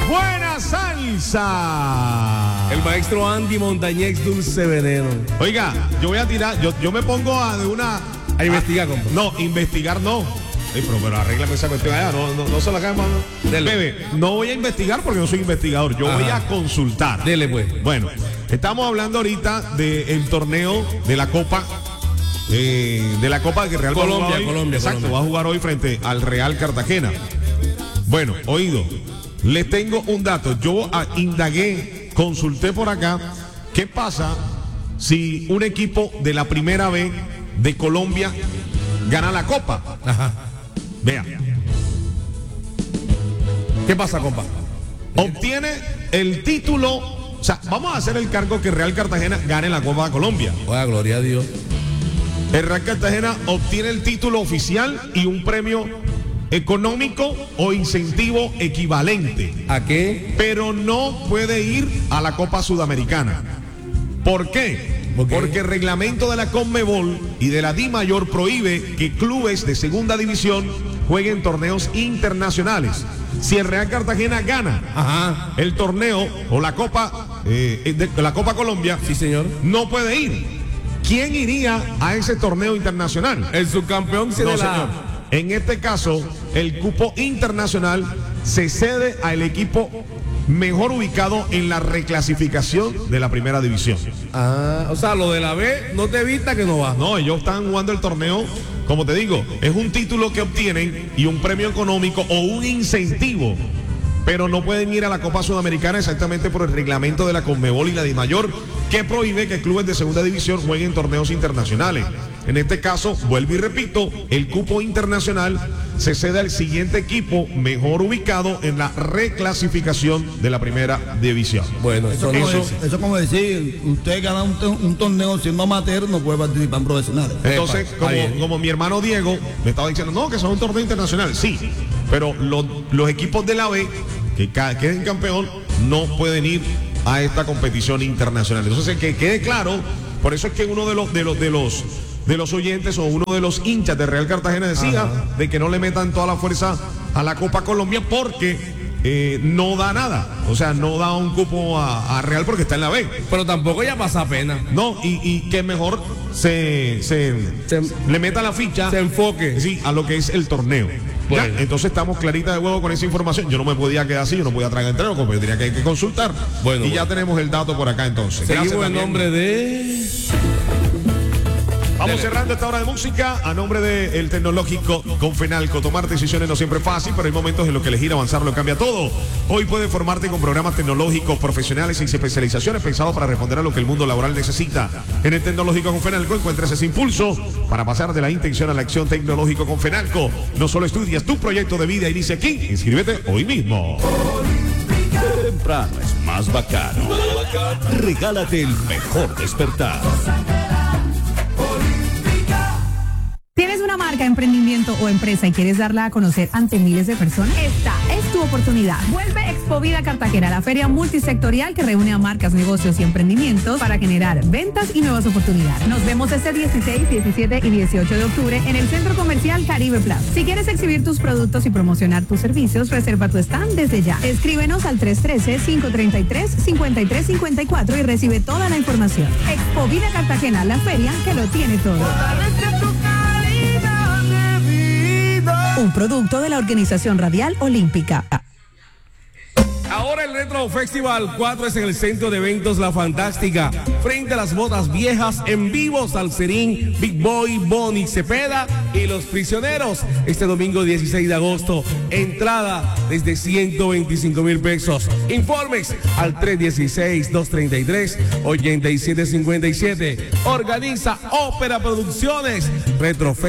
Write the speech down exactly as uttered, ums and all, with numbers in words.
buena salsa. El maestro Andy Montañez, Dulce Veneno. Oiga, yo voy a tirar, yo, yo me pongo a de una... A investigar, compa. No, investigar no. Ey, pero, pero arréglame esa cuestión allá, no, no, no se la cae, mano. Bebe, no voy a investigar porque no soy investigador, yo Ajá. voy a consultar. Dele, pues. Bueno, estamos hablando ahorita del torneo de la Copa, eh, de la Copa que Real Colombia, va a jugar hoy. Colombia, Exacto, Colombia. va a jugar hoy frente al Real Cartagena. Bueno, oído, les tengo un dato. Yo ah, indagué, consulté por acá, ¿qué pasa si un equipo de la primera B de Colombia gana la Copa? Ajá. Vea. ¿Qué pasa, compa? Obtiene el título, o sea, vamos a hacer el cargo que Real Cartagena gane la Copa de Colombia. Oiga, gloria a Dios. El Real Cartagena obtiene el título oficial y un premio económico o incentivo equivalente. ¿A qué? Pero no puede ir a la Copa Sudamericana. ¿Por qué? ¿Por qué? Porque el reglamento de la Conmebol y de la Dimayor prohíbe que clubes de segunda división jueguen torneos internacionales. Si el Real Cartagena gana Ajá. el torneo o la Copa eh, de, la Copa Colombia, sí, señor, no puede ir. ¿Quién iría a ese torneo internacional? El subcampeón se No, de la... señor. En este caso, el cupo internacional se cede al equipo mejor ubicado en la reclasificación de la primera división. Ah, o sea, lo de la B no te evita que no va. No, ellos están jugando el torneo, como te digo, es un título que obtienen y un premio económico o un incentivo, pero no pueden ir a la Copa Sudamericana exactamente por el reglamento de la Conmebol y la Dimayor, que prohíbe que clubes de segunda división jueguen torneos internacionales. En este caso, vuelvo y repito, el cupo internacional se cede al siguiente equipo mejor ubicado en la reclasificación de la primera división. Bueno, Eso, eso, como, eso, es- eso como decir, usted gana un, to- un torneo siendo amateur, no puede participar en profesionales. Entonces, Epa, como, está bien. como mi hermano Diego me estaba diciendo, no, que son un torneo internacional. Sí, pero los, los equipos de la B que ca- queden campeón no pueden ir a esta competición internacional. Entonces, que quede claro, por eso es que uno de los de los de los de los oyentes o uno de los hinchas de Real Cartagena decía Ajá. de que no le metan toda la fuerza a la Copa Colombia porque eh, no da nada. O sea, no da un cupo a, a Real porque está en la B. pero tampoco ya pasa pena. No, y, y que mejor se, se, Se- le meta la ficha Se enfoque. sí, a lo que es el torneo. Ya, Bueno. entonces estamos clarita de huevo con esa información. Yo no me podía quedar así, yo no podía tragar entreno, como yo tenía que, que consultar. Bueno, y bueno. ya tenemos el dato por acá entonces. Seguimos Gracias en también. nombre de... Vamos Dele. cerrando esta hora de música a nombre del Tecnológico Confenalco. Tomar decisiones no siempre es fácil, pero hay momentos en los que elegir avanzar lo cambia todo. Hoy puedes formarte con programas tecnológicos profesionales y especializaciones pensados para responder a lo que el mundo laboral necesita. En el Tecnológico Confenalco encuentras ese impulso para pasar de la intención a la acción. Tecnológico Confenalco. No solo estudias tu proyecto de vida, inicia aquí. Inscríbete hoy mismo. Temprano es más bacano. Regálate el mejor despertar. ¿Tienes una marca, emprendimiento o empresa y quieres darla a conocer ante miles de personas? Esta es tu oportunidad. Vuelve Expovida Cartagena, la feria multisectorial que reúne a marcas, negocios y emprendimientos para generar ventas y nuevas oportunidades. Nos vemos este dieciséis, diecisiete y dieciocho de octubre en el Centro Comercial Caribe Plaza. Si quieres exhibir tus productos y promocionar tus servicios, reserva tu stand desde ya. Escríbenos al tres uno tres, cinco tres tres, cinco tres cinco cuatro y recibe toda la información. Expovida Cartagena, la feria que lo tiene todo. Un producto de la Organización Radial Olímpica. Ahora el Retro Festival cuatro es en el Centro de Eventos La Fantástica, frente a las botas viejas, en vivo Salserín, Big Boy, Bonnie Cepeda y Los Prisioneros. Este domingo dieciséis de agosto, entrada desde ciento veinticinco mil pesos. Informes al tres uno seis, dos tres tres, ocho siete cinco siete. Organiza Ópera Producciones. Retro Festival.